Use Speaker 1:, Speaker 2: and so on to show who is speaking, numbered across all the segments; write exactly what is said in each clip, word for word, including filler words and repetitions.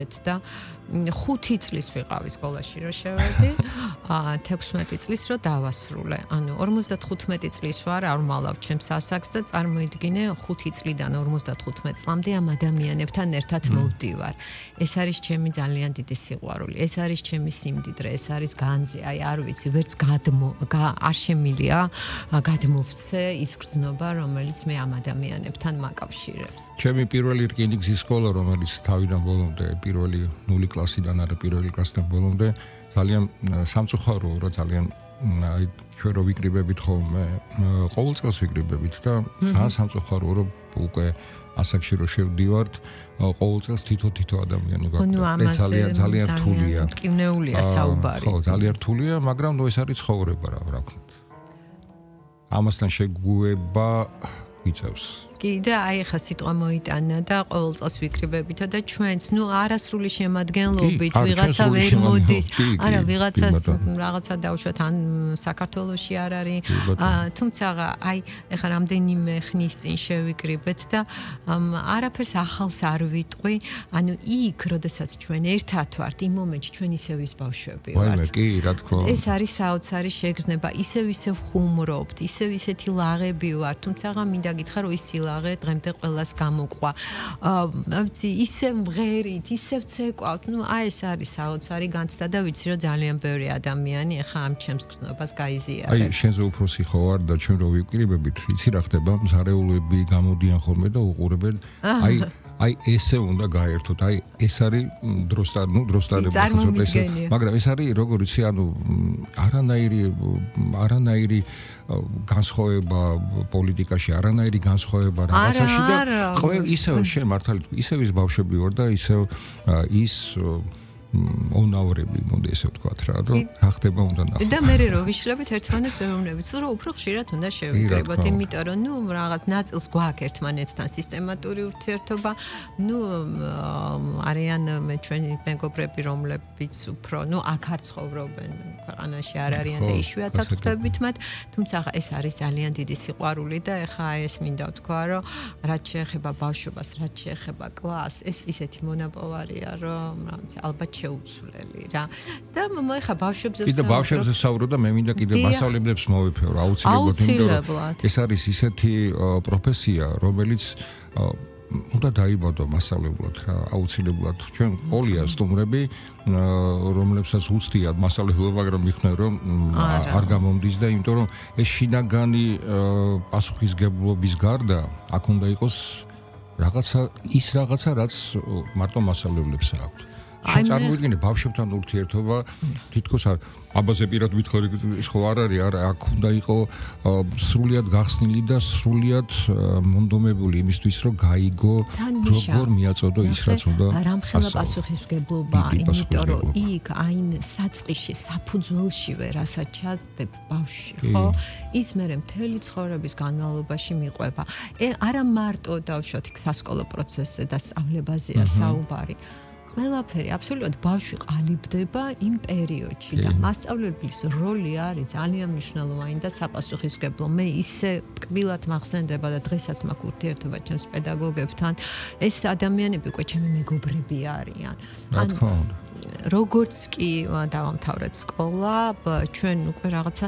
Speaker 1: და ხუთი წლის ვიყავი სკოლაში რომ შევედი, თექვსმეტი წლის რომ დავასრულე. ანუ ორმოცდათხუთმეტი წლის ვარ, არ ვმალავ ჩემს ასაკს და წარმოიდგინე ხუთი წლიდან ორმოცდათხუთმეტ წლამდე ამ ადამიანებთან ერთად მოვდივარ. ეს არის ჩემი ძალიან დიდი სიყვარული, ეს არის ჩემი სიმდიდრე, ეს არის განძი, აი არ ვიცი, ვერც გადმო არ შემილია გადმოვცე ის გრძნობა, რომელიც მე ამ ადამიანებთან მაკავშირებს.
Speaker 2: ჩემი პირველი რკინიგზის სკოლა, რომელიც თავიდან ბოლომდე პირველი ნული კლასიდან არა პირველი კლასიდან ბოლომდე ძალიან სამწუხაროა, რომ ძალიან აი ჩვენ რო ვიკრიბებით ხოლმე ყოველ წელს ვიკრიბებით და ძალიან სამწუხაროა, რომ უკვე ასაკში რო შევდივართ ყოველ წელს თითო-თითო ადამიანი გვაქვს. ეს ძალიან ძალიან რთულია.
Speaker 1: მტკივნეულია საუბარი.
Speaker 2: ხო, ძალიან რთულია, მაგრამ ნუ ეს არის ცხოვრება რა ვქნათ. ამასთან შეგუება იწევს.
Speaker 1: კი და აი ხა სიტყვა მოიტანა და ყოველ წელს ვიკრიბებითო და ჩვენც ნუ არასრული შემადგენლობით ვიღაცა ვერ მოდის. არა, ვიღაცას რაღაცა დავუშვათ ან საქართველოში არ არის. თუმცა აი ეხლა რამდენიმე ხნის წინ შევიკრიბეთ და არაფერს ახალს არ ვიტყვი. ანუ იქ, როდესაც ჩვენ ერთად ვართ, იმ მომენტში ჩვენ ისევ ის ბავშვები ვართ.
Speaker 2: ვაიმე, კი, რა თქმა უნდა.
Speaker 1: ეს არის საოცარი შეგრძნება, ისევ ისევ ხუმრობთ, ისევ ისეთი ლაღები ვართ. თუმცა მინდა გითხრა, რომ ის ლაღე დღემდე ყველას გამოყვა. აა ვიცი, ისევ მღერით, ისევ ცეკვავთ. ნუ აი ეს არის საოცარი განცდა და ვიცი რომ ძალიან ბევრი ადამიანი ახლა ამ ჩემს გრძნობას გაიზიარებს.
Speaker 2: აი შენზე უფროსი ხო ვარ და ჩვენ რო ვიკრიბებით, იცი რა ხდება? მზარეულები გამოდიან ხოლმე და უყურებენ. აი აი ესე უნდა გაერთოთ. აი ეს არის დროსთან, ნუ დროსთან
Speaker 1: ცოტა ეს.
Speaker 2: მაგრამ ეს არის როგორ იცი, ანუ არანაირი არანაირი განსხვავება პოლიტიკაში, არანაირი განსხვავება რაღაცაში და ყოველ ისევ შენ მართალი ისევ ის ბავშვები ვარ და ისევ ის ონავრები მოდი ესე ვთქვათ რა, რომ რა ხდება უნდა ნახო.
Speaker 1: და მე რო ვიშლებით ერთმანეთს ვეუბნებით, რომ უფრო ხშირად უნდა შევიკრიბოთ, იმიტომ რომ ნუ რაღაც ნაწილს გვაქვს ერთმანეთთან სისტემატური ურთიერთობა, ნუ არიან მე ჩვენი მეგობრები, რომლებიც უფრო, ნუ აქ არ ცხოვრობენ, ქვეყანაში არ არიან და იშვიათად ხვდებით მათ, თუმცა ეს არის ძალიან დიდი სიყვარული და ეხა ეს მინდა ვთქვა, რომ რაც შეეხება ბავშვობას, რაც შეეხება კლასს, ეს ისეთი მონაპოვარია, რომ ალბათ შეუცვლელი რა. და მოიხა ბავშვებზე
Speaker 2: კიდე ბავშვებზე საუბრო და მე მინდა კიდე მასწავლებლებს მოვიფევრო აუცილებლად, იმიტომ რომ ეს არის ისეთი პროფესია, რომელიც უნდა დაიბადო მასწავლებლად რა, აუცილებლად. ჩვენ ყოლია სტუმრები, რომლებსაც უცდიათ მასწავლებლობა, მაგრამ მიხნევ რომ არ გამომდის და იმიტომ რომ ეს შინაგანი პასუხისგებლობის გარდა აქ უნდა იყოს რაღაცა ის რაღაცა, რაც მარტო მასწავლებლებს აქვს. შენ წარმოიდგინე ბავშვებთან ურთიერთობა თითქოს არ აბაზე პირად მითხარი ის ხო არ არის არა აქ უნდა იყო სრულიად გახსნილი და სრულიად მონდომებული იმისთვის რომ გაიგო როგორ მიაწოდო ის რაც უნდა
Speaker 1: რამხელა პასუხისმგებლობა იმიტომ რომ იქ აი საწყისში საფუძველშივე რასაც ჩადებ ბავშვი ხო ის მერე მთელი ცხოვრების განმავლობაში მიყვება არა მარტო დავუშვათ სასკოლო პროცესზე და სწავლებაზეა საუბარი ყველაფერი აბსოლუტურად ბავშვი ყალიბდება იმ პერიოდში და მასწავლებლის როლი არის ძალიან მნიშვნელოვანი და საპასუხისმგებლო. მე ისე ტკბილად მახსენდება და დღესაც მაქვს ურთიერთობა ჩემს პედაგოგებთან. ეს ადამიანები უკვე ჩემი მეგობრები არიან.
Speaker 2: ანუ
Speaker 1: როგორც კი დავამთავრეთ სკოლა, ჩვენ უკვე რაღაცა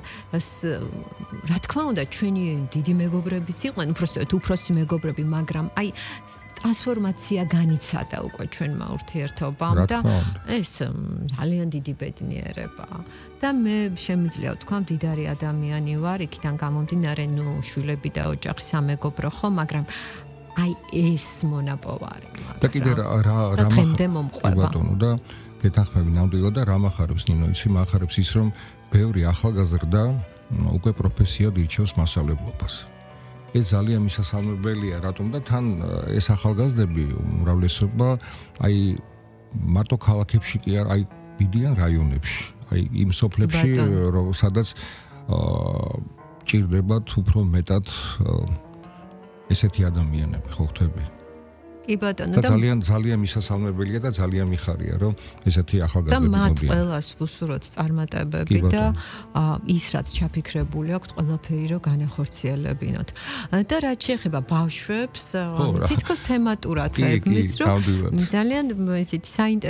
Speaker 1: რა თქმა უნდა ჩვენი დიდი მეგობრებიც იყვნენ, უბრალოდ უფროსი მეგობრები, მაგრამ აი ტრანსფორმაცია განიცადა უკვე ჩვენმა ურთიერთობამ და ეს ძალიან დიდი ბედნიერებაა. და მე შემიძლია ვთქვა, მდიდარი ადამიანი ვარ, იქიდან გამომდინარე, ნუ შვილები და ოჯახი სამეგობრო ხო, მაგრამ აი ეს მონაპოვარი.
Speaker 2: და კიდე რა რა რა ბატონო და გეთანხმები ნამდვილად და რა მახარებს ნინო, ისი მახარებს ის რომ ბევრი ახალგაზრდა უკვე პროფესიად ირჩევს მასწავლებლობას. ეს ძალიან მისასალმებელია, რატომ და თან ეს ახალგაზრდები უმრავლესობა აი მარტო ქალაქებში კი არ, აი დიდიან რაიონებში, აი იმ სოფლებში, სადაც ჭირდებათ უფრო მეტად ესეთი ადამიანები, ხო ხტები?
Speaker 1: კი ბატონო
Speaker 2: და ძალიან ძალიან მისასალმებელია და ძალიან მიხარია რომ ესეთი ახალგაზრდები მოდიან.
Speaker 1: და მათ ყველას ვუსურვოთ წარმატებები და ის რაც ჩაფიქრებული აქვს ყველაფერი რომ განახორციელებინოთ. და რაც შეეხება ბავშვებს, თითქოს თემატურად ვებმის რომ ძალიან ისეთი საინტერესო